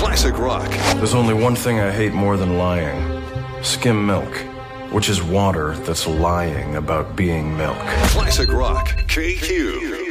Classic rock. There's only one thing I hate more than lying. Skim milk, which is water that's lying about being milk. Classic rock. KQ.